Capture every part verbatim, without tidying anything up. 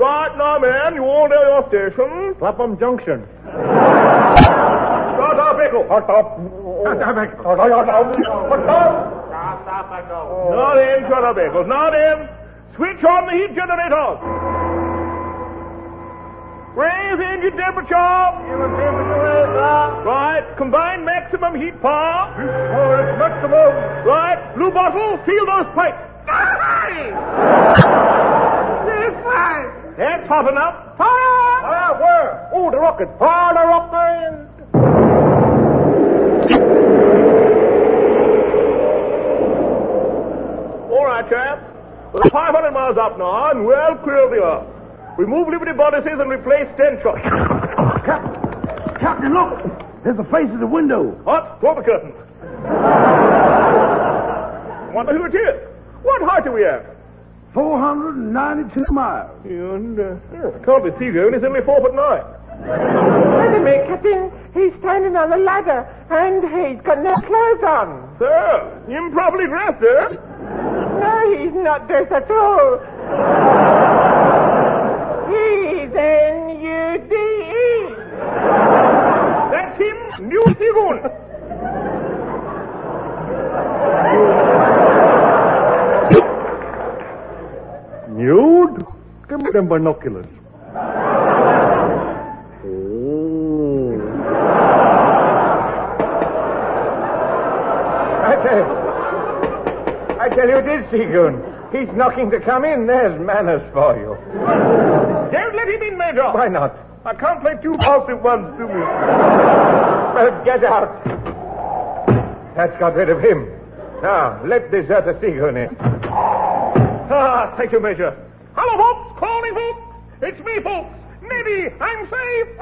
Right now, man, you all know your station. Clapham Junction. Start up, Pickle. Start up. Not in, shut up, Pickles. Not in. Switch on the heat generators. Raise engine temperature. Right. Combined maximum heat power. Power maximum. Right. Blue bottle, seal those pipes. That's hot enough. Fire! Fire where? Oh, the rocket. Fire the rocket. All right, chaps. We're five hundred miles up now and well clear of the earth. Remove Liberty bodices and replace ten shots. Captain, Captain, look. There's a face at the window. What? Draw the curtains. Wonder who it is. What height are we at? four hundred ninety-two miles. And, uh, oh, can't be Seagoon. He's only four foot nine. Wait a minute, Captain. He's standing on a ladder, and he's got no clothes on. Sir, improperly dressed, sir. No, he's not dressed at all. He's N U D E. That's him, New Seagoon. Nude? Give me them binoculars. Oh. I tell, I tell you, it is Seagoon. He's knocking to come in. There's manners for you. Don't let him in, Major. Why not? I can't play two parts at once, do we? Well, get out. That's got rid of him. Now, let Deserter Seagoon in. Ah, thank you, Major. Hello, folks. Calling, folks. It's me, folks. Neddy, I'm safe.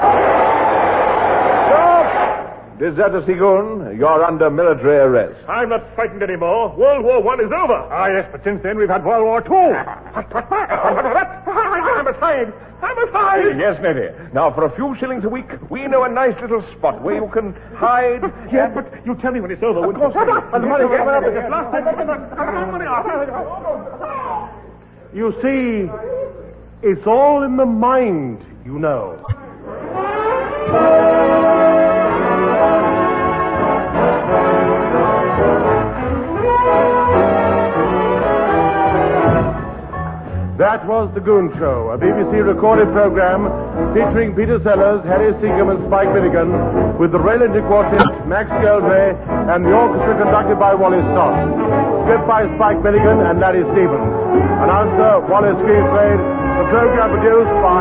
Stop! Deserter Seagoon, you're under military arrest. I'm not frightened anymore. World War One is over. Ah, yes, but since then we've had World War Two. I'm afraid. I'm afraid. Yes, Neddy. Now, for a few shillings a week, we know a nice little spot where you can hide. Yeah, but you tell me when it's over. Of course. The money, get up. It's last time. You see, it's all in the mind, you know. That was The Goon Show, a B B C recorded program featuring Peter Sellers, Harry Seacombe, and Spike Milligan, with the Raylender Quartet, Max Geldray, and the orchestra conducted by Wally Stott. Script by Spike Milligan and Larry Stevens. Announcer Wallace Greenslade. The program produced by